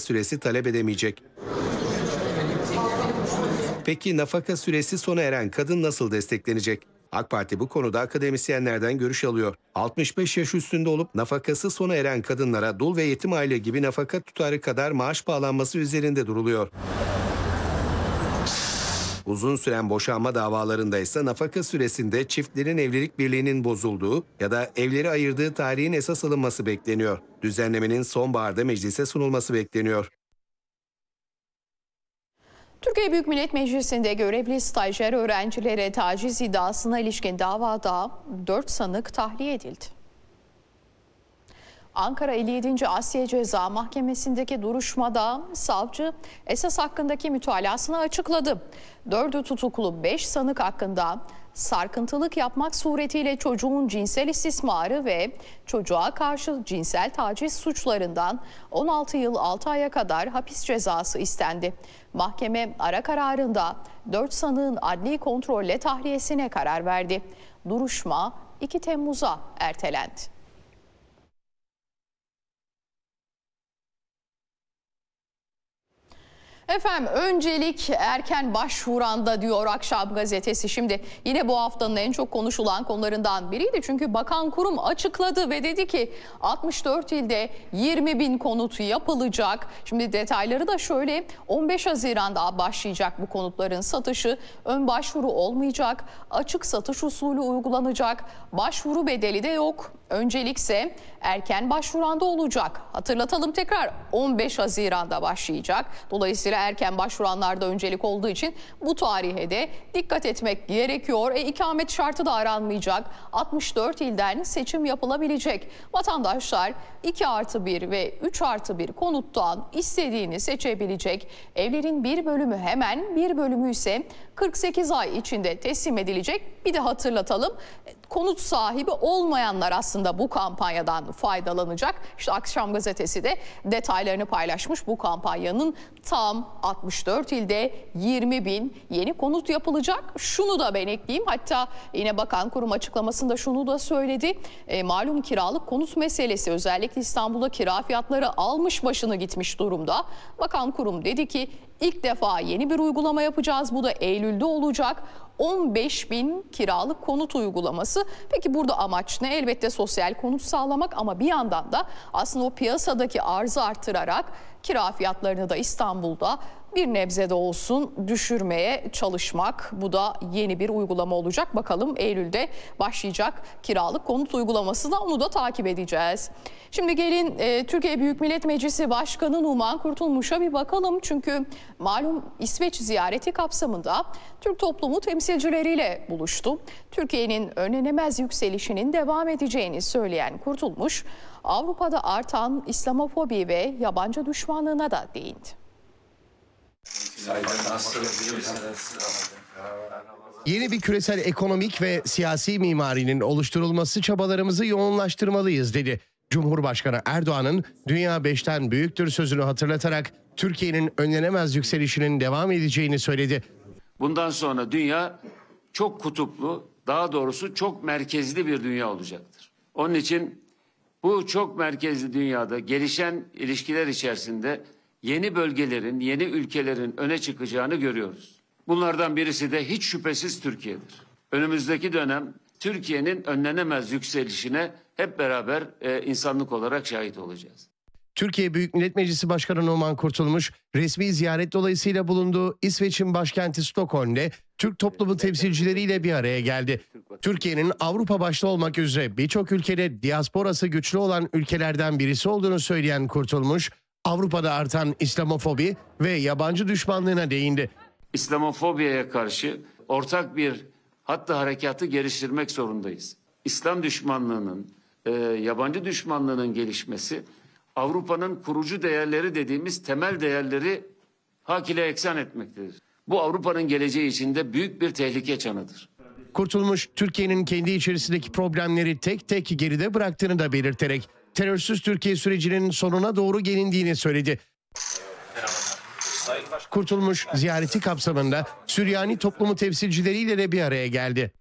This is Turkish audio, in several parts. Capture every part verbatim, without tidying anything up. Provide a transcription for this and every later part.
süresi talep edemeyecek. Peki nafaka süresi sona eren kadın nasıl desteklenecek? AK Parti bu konuda akademisyenlerden görüş alıyor. altmış beş yaş üstünde olup nafakası sona eren kadınlara dul ve yetim aile gibi nafaka tutarı kadar maaş bağlanması üzerinde duruluyor. Uzun süren boşanma davalarında ise nafaka süresinde çiftlerin evlilik birliğinin bozulduğu ya da evleri ayırdığı tarihin esas alınması bekleniyor. Düzenlemenin sonbaharda meclise sunulması bekleniyor. Türkiye Büyük Millet Meclisi'nde görevli stajyer öğrencilere taciz iddiasına ilişkin davada dört sanık tahliye edildi. Ankara elli yedinci Asliye Ceza Mahkemesi'ndeki duruşmada savcı esas hakkındaki mütalasını açıkladı. Dördü tutuklu beş sanık hakkında sarkıntılık yapmak suretiyle çocuğun cinsel istismarı ve çocuğa karşı cinsel taciz suçlarından on altı yıl altı aya kadar hapis cezası istendi. Mahkeme ara kararında dört sanığın adli kontrolle tahliyesine karar verdi. Duruşma iki Temmuz'a ertelendi. Efendim öncelik erken başvuranda diyor Akşam Gazetesi. Şimdi yine bu haftanın en çok konuşulan konularından biriydi. Çünkü Bakan Kurum açıkladı ve dedi ki altmış dört ilde yirmi bin konut yapılacak. Şimdi detayları da şöyle: on beş Haziran'da başlayacak bu konutların satışı. Ön başvuru olmayacak. Açık satış usulü uygulanacak. Başvuru bedeli de yok. Öncelikse erken başvuranda olacak. Hatırlatalım tekrar, on beş Haziran'da başlayacak. Dolayısıyla erken başvuranlarda öncelik olduğu için bu tarihe de dikkat etmek gerekiyor. E, ikamet şartı da aranmayacak. altmış dört ilden seçim yapılabilecek. Vatandaşlar iki artı bir ve üç artı bir konuttan istediğini seçebilecek. Evlerin bir bölümü hemen, bir bölümü ise kırk sekiz ay içinde teslim edilecek. Bir de hatırlatalım, konut sahibi olmayanlar aslında bu kampanyadan faydalanacak. İşte Akşam Gazetesi de detaylarını paylaşmış. Bu kampanyanın tam altmış dört ilde yirmi bin yeni konut yapılacak. Şunu da ben ekleyeyim. Hatta yine Bakan Kurum açıklamasında şunu da söyledi. E, malum kiralık konut meselesi, özellikle İstanbul'da kira fiyatları almış başını gitmiş durumda. Bakan Kurum dedi ki ilk defa yeni bir uygulama yapacağız. Bu da Eylül'de olacak. on beş bin kiralık konut uygulaması. Peki burada amaç ne? Elbette sosyal konut sağlamak ama bir yandan da aslında o piyasadaki arzı artırarak kira fiyatlarını da İstanbul'da bir nebze de olsun düşürmeye çalışmak. Bu da yeni bir uygulama olacak. Bakalım Eylül'de başlayacak kiralık konut uygulaması da, onu da takip edeceğiz. Şimdi gelin e, Türkiye Büyük Millet Meclisi Başkanı Numan Kurtulmuş'a bir bakalım. Çünkü malum İsveç ziyareti kapsamında Türk toplumu temsilcileriyle buluştu. Türkiye'nin önlenemez yükselişinin devam edeceğini söyleyen Kurtulmuş, Avrupa'da artan İslamofobi ve yabancı düşmanlığına da değindi. Yeni bir küresel ekonomik ve siyasi mimarinin oluşturulması çabalarımızı yoğunlaştırmalıyız dedi. Cumhurbaşkanı Erdoğan'ın dünya beşten büyüktür sözünü hatırlatarak Türkiye'nin önlenemez yükselişinin devam edeceğini söyledi. Bundan sonra dünya çok kutuplu, daha doğrusu çok merkezli bir dünya olacaktır. Onun için bu çok merkezli dünyada gelişen ilişkiler içerisinde yeni bölgelerin, yeni ülkelerin öne çıkacağını görüyoruz. Bunlardan birisi de hiç şüphesiz Türkiye'dir. Önümüzdeki dönem Türkiye'nin önlenemez yükselişine hep beraber e, insanlık olarak şahit olacağız. Türkiye Büyük Millet Meclisi Başkanı Numan Kurtulmuş, resmi ziyaret dolayısıyla bulunduğu İsveç'in başkenti Stockholm'de Türk toplumu temsilcileriyle bir araya geldi. Türkiye'nin Avrupa başta olmak üzere birçok ülkede diasporası güçlü olan ülkelerden birisi olduğunu söyleyen Kurtulmuş, Avrupa'da artan İslamofobi ve yabancı düşmanlığına değindi. İslamofobiye karşı ortak bir hatta harekatı geliştirmek zorundayız. İslam düşmanlığının, e, yabancı düşmanlığının gelişmesi, Avrupa'nın kurucu değerleri dediğimiz temel değerleri hak ile eksan etmektedir. Bu Avrupa'nın geleceği içinde büyük bir tehlike çanıdır. Kurtulmuş, Türkiye'nin kendi içerisindeki problemleri tek tek geride bıraktığını da belirterek terörsüz Türkiye sürecinin sonuna doğru gelindiğini söyledi. Kurtulmuş ziyareti kapsamında Süryani toplumu temsilcileriyle de bir araya geldi.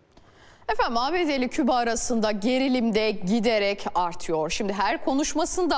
Efendim A B D ile Küba arasında gerilim de giderek artıyor. Şimdi her konuşmasında